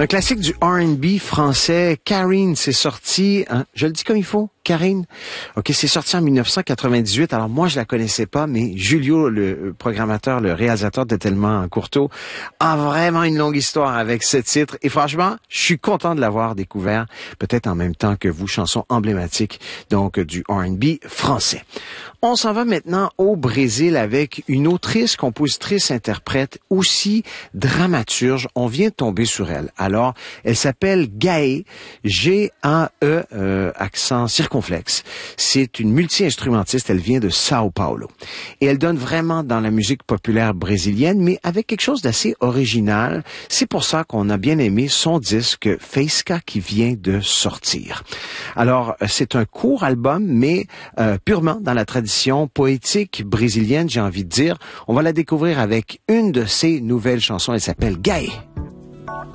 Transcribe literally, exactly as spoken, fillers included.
Un classique du R and B français, Karine, c'est sorti, hein, je le dis comme il faut, Karine. OK, c'est sorti en dix-neuf cent quatre-vingt-dix-huit. Alors moi, je la connaissais pas, mais Julio, le programmateur, le réalisateur de Tellement Courteau, a vraiment une longue histoire avec ce titre. Et franchement, je suis content de l'avoir découvert, peut-être en même temps que vous, chanson emblématique, donc du R and B français. On s'en va maintenant au Brésil avec une autrice, compositrice, interprète, aussi dramaturge. On vient de tomber sur elle. Alors, elle s'appelle Gaye, G A E, euh, accent circonflexe. C'est une multi-instrumentiste, elle vient de Sao Paulo. Et elle donne vraiment dans la musique populaire brésilienne, mais avec quelque chose d'assez original. C'est pour ça qu'on a bien aimé son disque Faísca qui vient de sortir. Alors, c'est un court album, mais euh, purement dans la tradition poétique brésilienne, j'ai envie de dire. On va la découvrir avec une de ses nouvelles chansons. Elle s'appelle Gaye.